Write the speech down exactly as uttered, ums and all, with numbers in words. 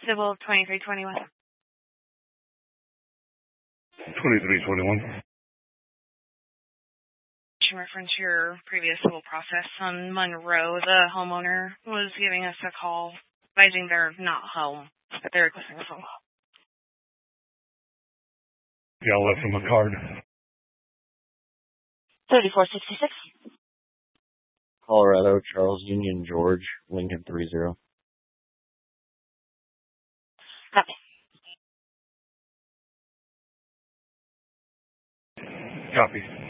Civil twenty-three twenty-one. twenty-three twenty-one. In reference to your previous civil process on Monroe, the homeowner was giving us a call advising they're not home, but they're requesting a phone call. Yeah, I left them a card. thirty-four sixty-six. Colorado, Charles Union, George, Lincoln three zero. Copy. Copy.